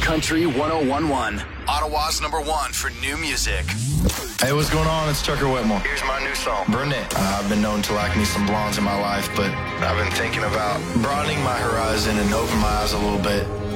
Country 1011. Ottawa's #1 for new music. Hey, what's going on? It's Tucker Whitmore. Here's my new song, Brunette. I've been known to like me some blondes in my life, but I've been thinking about broadening my horizon and open my eyes a little bit.